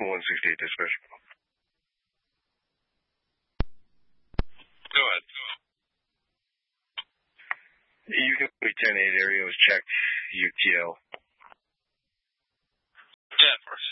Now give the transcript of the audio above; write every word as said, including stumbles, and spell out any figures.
one sixty-eight dispatch. Go ahead. U K ten eight area was checked, U T L. Yeah, of course.